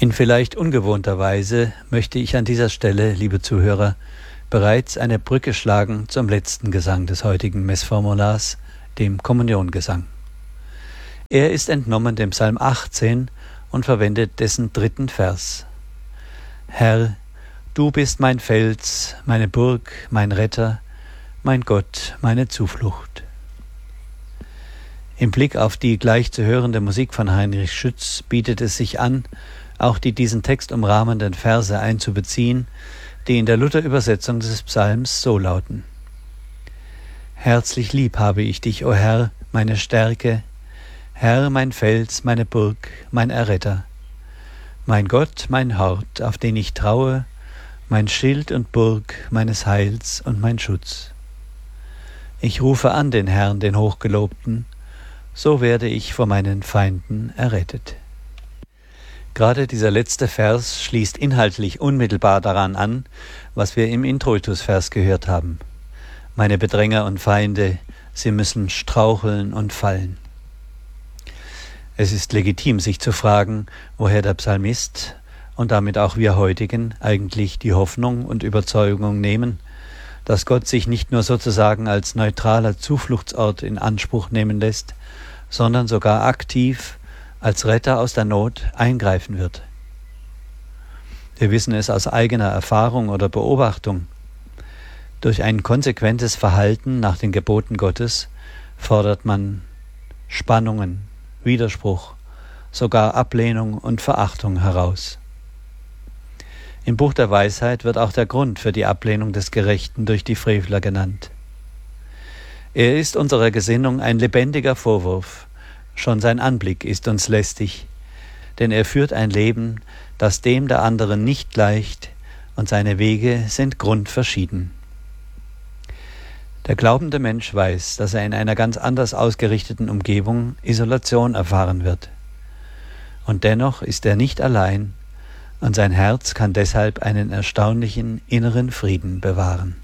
In vielleicht ungewohnter Weise möchte ich an dieser Stelle, liebe Zuhörer, bereits eine Brücke schlagen zum letzten Gesang des heutigen Messformulars, dem Kommuniongesang. Er ist entnommen dem Psalm 18 und verwendet dessen 3. Vers. Herr, du bist mein Fels, meine Burg, mein Retter, mein Gott, meine Zuflucht. Im Blick auf die gleich zu hörende Musik von Heinrich Schütz bietet es sich an, auch die diesen Text umrahmenden Verse einzubeziehen, die in der Luther-Übersetzung des Psalms so lauten. Herzlich lieb habe ich dich, o Herr, meine Stärke, Herr, mein Fels, meine Burg, mein Erretter, mein Gott, mein Hort, auf den ich traue, mein Schild und Burg meines Heils und mein Schutz. Ich rufe an den Herrn, den Hochgelobten, so werde ich vor meinen Feinden errettet. Gerade dieser letzte Vers schließt inhaltlich unmittelbar daran an, was wir im Introitus-Vers gehört haben. Meine Bedränger und Feinde, sie müssen straucheln und fallen. Es ist legitim, sich zu fragen, woher der Psalmist und damit auch wir heutigen eigentlich die Hoffnung und Überzeugung nehmen, dass Gott sich nicht nur sozusagen als neutraler Zufluchtsort in Anspruch nehmen lässt, sondern sogar aktiv als Retter aus der Not eingreifen wird. Wir wissen es aus eigener Erfahrung oder Beobachtung. Durch ein konsequentes Verhalten nach den Geboten Gottes fordert man Spannungen, Widerspruch, sogar Ablehnung und Verachtung heraus. Im Buch der Weisheit wird auch der Grund für die Ablehnung des Gerechten durch die Frevler genannt. Er ist unserer Gesinnung ein lebendiger Vorwurf. Schon sein Anblick ist uns lästig, denn er führt ein Leben, das dem der anderen nicht gleicht, und seine Wege sind grundverschieden. Der glaubende Mensch weiß, dass er in einer ganz anders ausgerichteten Umgebung Isolation erfahren wird. Und dennoch ist er nicht allein, und sein Herz kann deshalb einen erstaunlichen inneren Frieden bewahren.